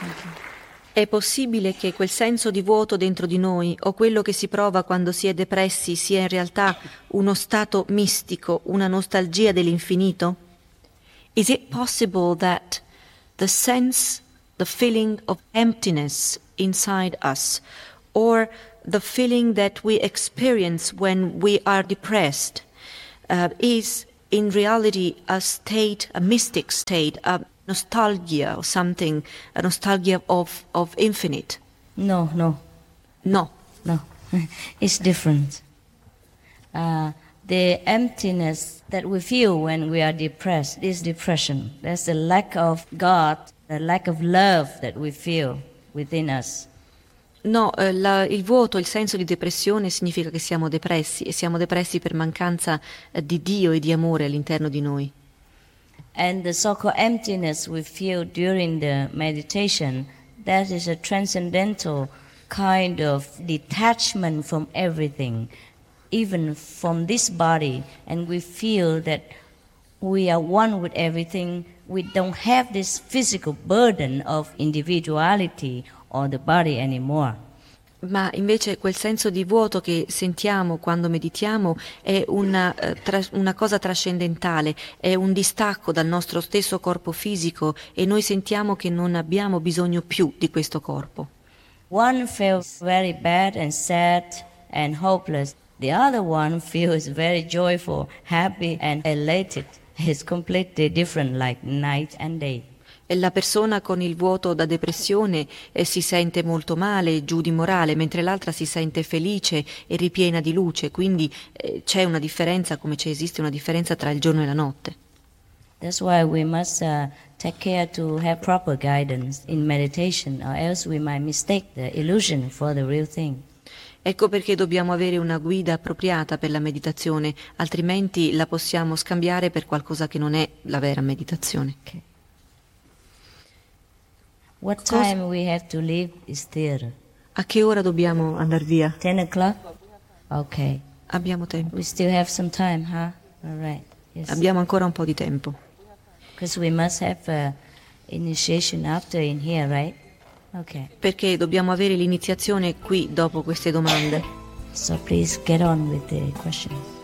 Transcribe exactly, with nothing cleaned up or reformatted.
È possibile che quel senso di vuoto dentro di noi o quello che si prova quando si è depressi sia in realtà uno stato mistico, una nostalgia dell'infinito? Is it possible that the sense, the feeling of emptiness inside us, or the feeling that we experience when we are depressed, uh, is in reality a state, a mystic state, a nostalgia or something, a nostalgia of, of infinite? No, no. No. No. It's different. Uh, the emptiness that we feel when we are depressed is depression. There's the lack of God, the lack of love that we feel within us. No, eh, la, il vuoto, il senso di depressione significa che siamo depressi e siamo depressi per mancanza eh, di Dio e di amore all'interno di noi. And the so-called emptiness we feel during the meditation, that is a transcendental kind of detachment from everything, even from this body, and we feel that we are one with everything. We don't have this physical burden of individuality or the body anymore. Ma invece quel senso di vuoto che sentiamo quando meditiamo è una, eh, tra, una cosa trascendentale, è un distacco dal nostro stesso corpo fisico e noi sentiamo che non abbiamo bisogno più di questo corpo. One feels very bad and sad and hopeless. The other one feels very joyful, happy and elated. It's completely different, like night and day. E la persona con il vuoto da depressione eh, si sente molto male, giù di morale, mentre l'altra si sente felice e ripiena di luce, quindi eh, c'è una differenza, come c'è esiste una differenza tra il giorno e la notte. That's why we must uh, take care to have proper guidance in meditation, or else we might mistake the illusion for the real thing. Ecco perché dobbiamo avere una guida appropriata per la meditazione, altrimenti la possiamo scambiare per qualcosa che non è la vera meditazione. Okay. What time we have to leave is theater? A che ora dobbiamo andare via? Ten o'clock? Okay. Abbiamo tempo. We still have some time, huh? All right. Yes. Abbiamo ancora un po' di tempo. Because we must have uh, initiation after in here, right? Okay. Perché dobbiamo avere l'iniziazione qui dopo queste domande. So please get on with the questions.